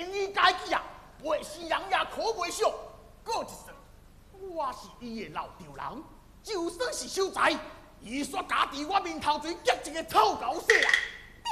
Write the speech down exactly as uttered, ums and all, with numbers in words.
名医家己啊，背死人也可袂上。过一算，我是伊的老丈人，就算是守财，伊煞家伫我面头前结一个臭狗屎啊！